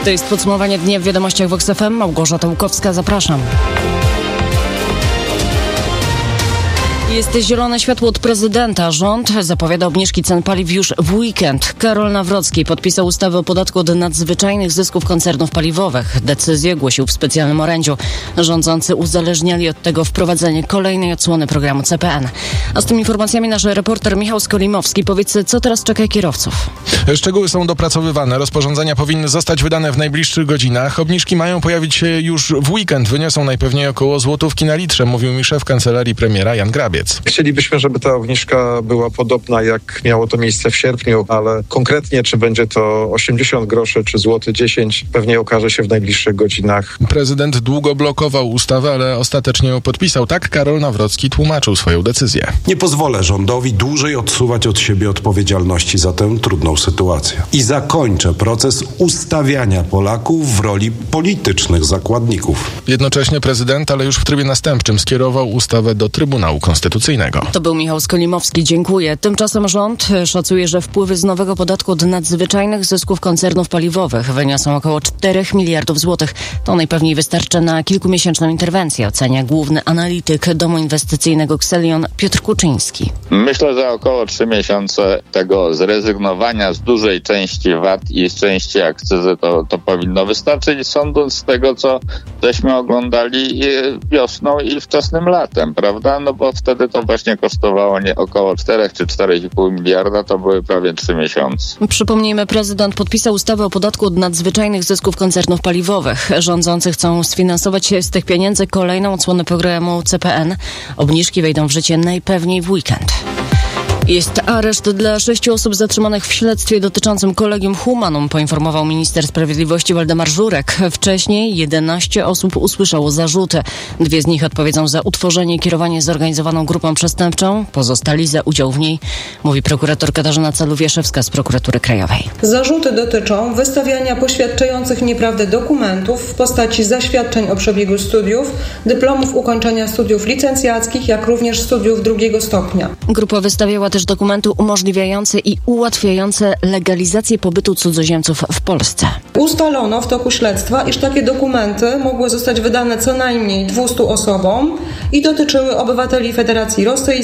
To jest podsumowanie dnia w Wiadomościach Vox FM. Małgorzata Łukowska, zapraszam. Jest zielone światło od prezydenta. Rząd zapowiada obniżki cen paliw już w weekend. Karol Nawrocki podpisał ustawę o podatku od nadzwyczajnych zysków koncernów paliwowych. Decyzję ogłosił w specjalnym orędziu. Rządzący uzależniali od tego wprowadzenie kolejnej odsłony programu CPN. A z tymi informacjami nasz reporter Michał Skolimowski. Powiedz, co teraz czeka kierowców? Szczegóły są dopracowywane. Rozporządzenia powinny zostać wydane w najbliższych godzinach. Obniżki mają pojawić się już w weekend. Wyniosą najpewniej około złotówki na litrze, mówił mi szef kancelarii premiera Jan Grabiec. Chcielibyśmy, żeby ta obniżka była podobna, jak miało to miejsce w sierpniu, ale konkretnie, czy będzie to 80 groszy, czy złoty 10, pewnie okaże się w najbliższych godzinach. Prezydent długo blokował ustawę, ale ostatecznie ją podpisał. Tak Karol Nawrocki tłumaczył swoją decyzję. Nie pozwolę rządowi dłużej odsuwać od siebie odpowiedzialności za tę trudną sytuację. I zakończę proces ustawiania Polaków w roli politycznych zakładników. Jednocześnie prezydent, ale już w trybie następczym, skierował ustawę do Trybunału Konstytucyjnego. To był Michał Skolimowski, dziękuję. Tymczasem rząd szacuje, że wpływy z nowego podatku od nadzwyczajnych zysków koncernów paliwowych wyniosą około 4 miliardów złotych. To najpewniej wystarczy na kilkumiesięczną interwencję, ocenia główny analityk domu inwestycyjnego Xelion Piotr Kuczyński. Myślę, że około 3 miesiące tego zrezygnowania z dużej części VAT i z części akcyzy to powinno wystarczyć, sądząc z tego, co żeśmy oglądali wiosną i wczesnym latem, prawda? No bo wtedy to właśnie kosztowało około 4 czy 4,5 miliarda, to były prawie 3 miesiące. Przypomnijmy, prezydent podpisał ustawę o podatku od nadzwyczajnych zysków koncernów paliwowych. Rządzący chcą sfinansować z tych pieniędzy kolejną odsłonę programu CPN. Obniżki wejdą w życie najpewniej w weekend. Jest areszt dla 6 osób zatrzymanych w śledztwie dotyczącym Collegium Humanum, poinformował minister sprawiedliwości Waldemar Żurek. Wcześniej 11 osób usłyszało zarzuty. 2 z nich odpowiedzą za utworzenie i kierowanie zorganizowaną grupą przestępczą. Pozostali za udział w niej, mówi prokurator Katarzyna Caluwieszewska z Prokuratury Krajowej. Zarzuty dotyczą wystawiania poświadczających nieprawdę dokumentów w postaci zaświadczeń o przebiegu studiów, dyplomów ukończenia studiów licencjackich, jak również studiów 2. stopnia. Grupa wystawiała też dokumenty umożliwiające i ułatwiające legalizację pobytu cudzoziemców w Polsce. Ustalono w toku śledztwa, iż takie dokumenty mogły zostać wydane co najmniej 200 osobom i dotyczyły obywateli Federacji Rosyjskiej,